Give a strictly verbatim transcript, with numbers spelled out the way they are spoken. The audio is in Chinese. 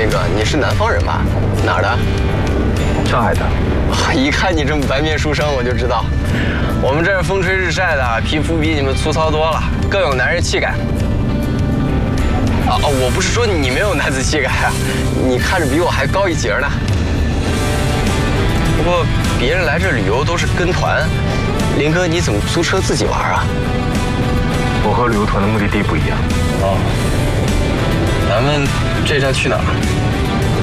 林哥，你是南方人吧？哪儿的？ 上海的。 一看你这么白面书生，我就知道，我们这儿风吹日晒的，皮肤比你们粗糙多了，更有男人气概。啊哦，我不是说你没有男子气概啊，你看着比我还高一截呢。不过别人来这旅游都是跟团，林哥你怎么租车自己玩啊？ 我和旅游团的目的地不一样。 哦，咱们这站去哪儿？